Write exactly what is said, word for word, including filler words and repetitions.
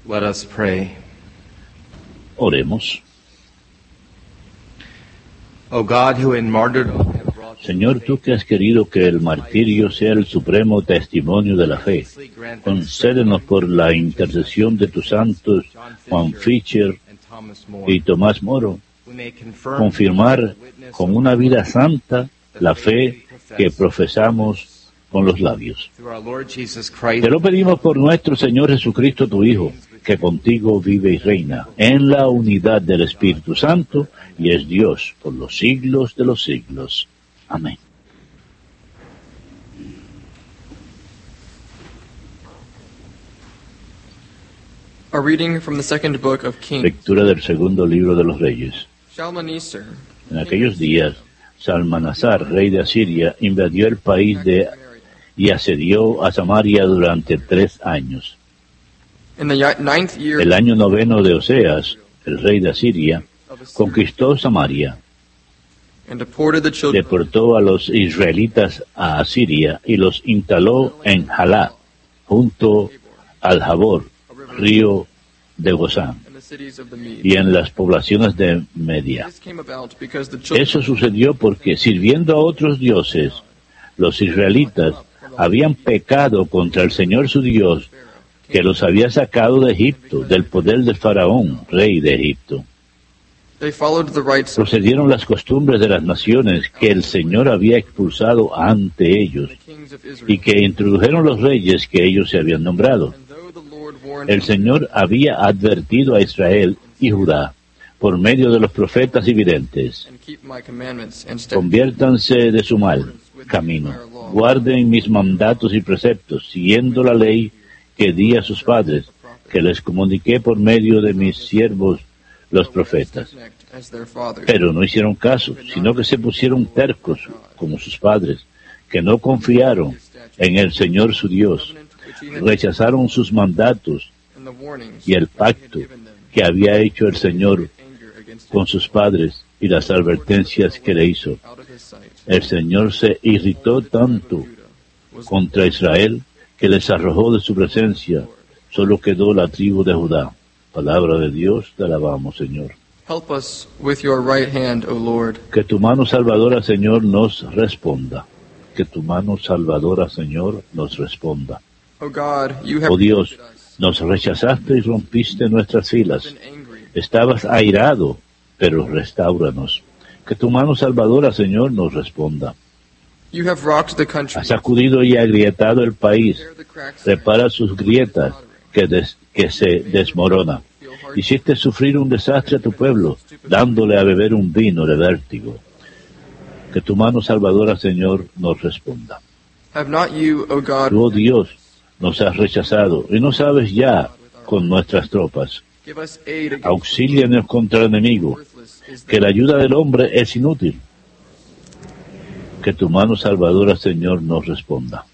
Let us pray. Oremos. O God, who in martyrdom have brought Señor, tú que has querido que el martirio sea el supremo testimonio de la fe, concédenos por la intercesión de tus santos Juan Fisher and Thomas More, y Tomás Moro, we may confirm confirmar con una vida santa la fe que profesamos con los labios. through our Lord Jesus Christ, Te lo pedimos por nuestro Señor Jesucristo, tu Hijo, que contigo vive y reina en la unidad del Espíritu Santo y es Dios por los siglos de los siglos. Amén. A reading from the second book of Kings. Lectura del segundo libro de los Reyes. Shalmaneser, En aquellos días, Salmanasar, rey de Asiria, invadió el país de y asedió a Samaria durante tres años. in the y- ninth year El año noveno de Oseas, el rey de Asiria, of Assyria, conquistó Samaria, and deported the children deportó a los israelitas a Asiria y los instaló en Jalá, junto al Jabor, río de Gozán, in the cities of the Medes. y en las poblaciones de Media. This came about because the children Eso sucedió porque, sirviendo a otros dioses, los israelitas habían pecado contra el Señor su Dios, que los había sacado de Egipto, del poder del faraón, rey de Egipto. they followed the rites of Procedieron las costumbres de las naciones que el Señor había expulsado ante ellos, the kings of Israel. y que introdujeron los reyes que ellos se habían nombrado. And though the Lord warned El Señor había advertido a Israel y Judá por medio de los profetas y videntes: and keep my commandments and statutes, conviértanse de su mal camino, guarden mis mandatos y preceptos, siguiendo la ley que di a sus padres, que les comuniqué por medio de mis siervos los profetas. as their fathers. Pero no hicieron caso, sino que se pusieron tercos como sus padres, que no confiaron en el Señor su Dios, Which he had rechazaron sus mandatos and the warnings y el pacto que había hecho el Señor anger against con sus padres y las advertencias que le hizo. out of his sight. El Señor se irritó tanto contra Israel que les arrojó de su presencia. Solo quedó la tribu de Judá. Palabra de Dios, te alabamos, Señor. Help us with your right hand, O Lord. Que tu mano salvadora, Señor, nos responda. Que tu mano salvadora, Señor, nos responda. O God, you have Oh Dios, rejected us, nos rechazaste y rompiste nuestras filas. been angry, Estabas airado, pero restauranos. Que tu mano salvadora, Señor, nos responda. you have rocked the country, Has sacudido y agrietado el país. tear the cracks, Repara sus grietas, que, des- que se desmorona. feel hard. Hiciste sufrir un desastre a tu pueblo, dándole a beber un vino de vértigo. Que tu mano salvadora, Señor, nos responda. Have not you, O God, Tú, oh Dios, nos has rechazado y no sabes ya con nuestras tropas. give us aid against Auxílianos contra el enemigo, worthless is que la ayuda del hombre es inútil. Que tu mano salvadora, Señor, nos responda.